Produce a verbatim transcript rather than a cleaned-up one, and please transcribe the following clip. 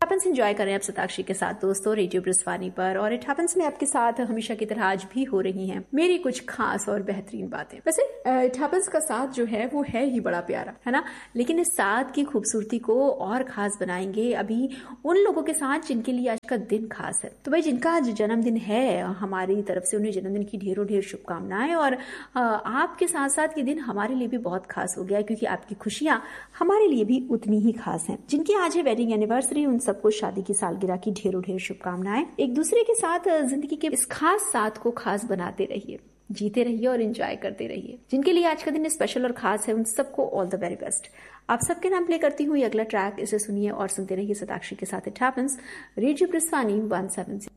Happens enjoy करें आप सताक्षी के साथ दोस्तों रेडियो ब्रिस्वानी पर। और इट हैपेंस में आपके साथ हमेशा की तरह आज भी हो रही हैं मेरी कुछ खास और बेहतरीन बातें। वैसे इट हैपेंस का साथ जो है वो है ही बड़ा प्यारा, है ना, लेकिन इस साथ की खूबसूरती को और खास बनाएंगे अभी उन लोगों के साथ जिनके लिए आज का दिन खास है। तो भाई जिनका आज जन्मदिन है, हमारी तरफ से उन्हें जन्मदिन की ढेरों ढेर शुभकामनाएं। और आपके साथ साथ ये दिन हमारे लिए भी बहुत खास हो गया है, क्योंकि आपकी खुशियां हमारे लिए भी उतनी ही खास हैं। जिनकी आज है वेडिंग एनिवर्सरी, उन सबको शादी की सालगिरह की ढेरों ढेर शुभकामनाएं। एक दूसरे के साथ जिंदगी के इस खास साथ को खास बनाते रहिए, जीते रहिए और एंजॉय करते रहिए। जिनके लिए आज का दिन स्पेशल और खास है उन सबको ऑल द वेरी बेस्ट। आप सबके नाम प्ले करती हूँ ये अगला ट्रैक, इसे सुनिए और सुनते रहिए सताक्षी के साथ it happens radio ब्रिस्वानी one seven.